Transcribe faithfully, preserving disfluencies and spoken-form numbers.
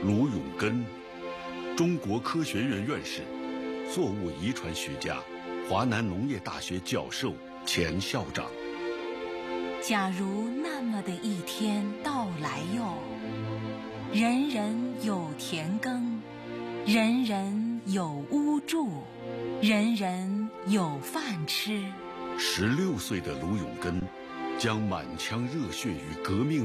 卢永根，中国科学院院士，作物遗传学家，华南农业大学教授、前校长。 假如那么的一天到来哟，人人有田耕，人人有屋住，人人有饭吃。 十六岁的卢永根将满腔热血与革命